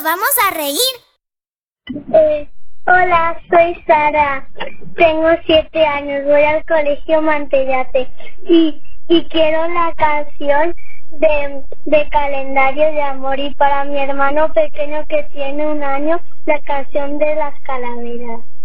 vamos a reír. Hola, soy Sara. Tengo 7 años, voy al colegio Mantellate y quiero la canción de Calendario de Amor, y para mi hermano pequeño que tiene 1 año, la canción de las calaveras.